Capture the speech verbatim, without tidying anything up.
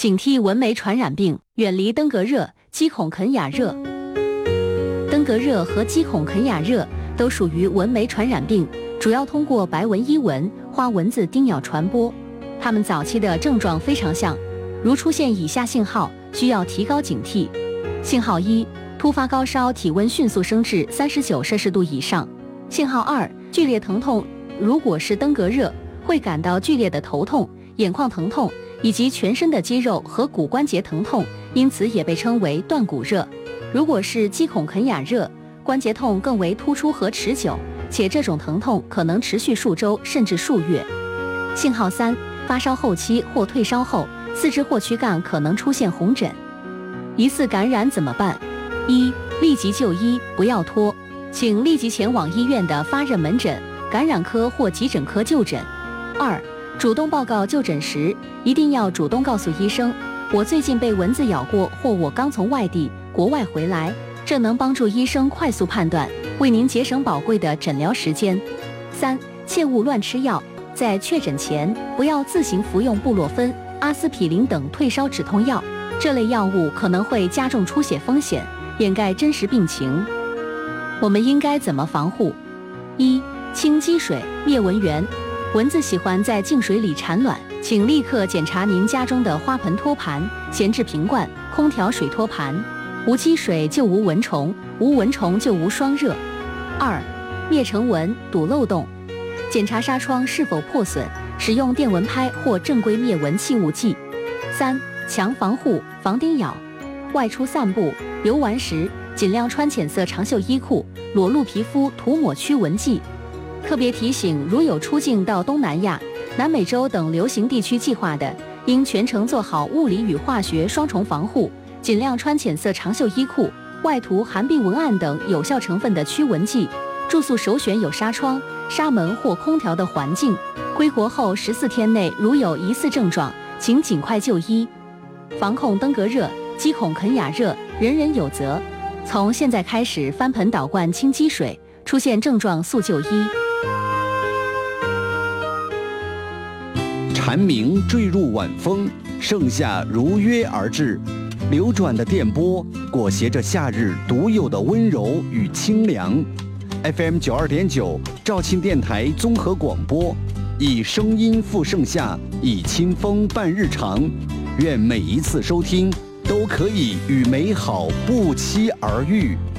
警惕蚊媒传染病，远离登革热、鸡孔肯雅热。登革热和鸡孔肯雅热都属于蚊媒传染病，主要通过白纹伊蚊、花蚊子叮咬传播。它们早期的症状非常像，如出现以下信号，需要提高警惕。信号一，突发高烧，体温迅速升至三十九摄氏度以上。信号二，剧烈疼痛，如果是登革热，会感到剧烈的头痛、眼眶疼痛以及全身的肌肉和骨关节疼痛，因此也被称为断骨热。如果是鸡孔肯雅热，关节痛更为突出和持久，且这种疼痛可能持续数周甚至数月。信号三，发烧后期或退烧后，四肢或躯干可能出现红疹。疑似感染怎么办？一、立即就医，不要拖，请立即前往医院的发热门诊、感染科或急诊科就诊。二、主动报告就诊时，一定要主动告诉医生，我最近被蚊子咬过，或我刚从外地、国外回来，这能帮助医生快速判断，为您节省宝贵的诊疗时间。三、切勿乱吃药，在确诊前，不要自行服用布洛芬、阿司匹林等退烧止痛药，这类药物可能会加重出血风险，掩盖真实病情。我们应该怎么防护？一、清积水，灭蚊源。蚊子喜欢在净水里产卵，请立刻检查您家中的花盆托盘、闲置瓶罐、空调水托盘。无积水就无蚊虫，无蚊虫就无霜热。二、灭成蚊，堵漏洞。检查纱窗是否破损，使用电蚊拍或正规灭蚊气雾剂。三、强防护，防叮咬。外出散步、游玩时，尽量穿浅色长袖衣裤，裸露皮肤涂抹驱蚊剂。特别提醒，如有出境到东南亚、南美洲等流行地区计划的，应全程做好物理与化学双重防护，尽量穿浅色长袖衣裤，外涂含并文案等有效成分的驱蚊剂。住宿首选有纱窗、纱门或空调的环境。归国后十四天内如有疑似症状，请尽快就医。防控登革热、鸡孔肯雅热，人人有责。从现在开始翻盆倒罐清积水，出现症状速就医。 蝉鸣坠入晚风，盛夏如约而至。流转的电波裹挟着夏日独有的温柔与清凉。F M 九二点九肇庆电台综合广播，以声音赴盛夏，以清风伴日常。愿每一次收听都可以与美好不期而遇。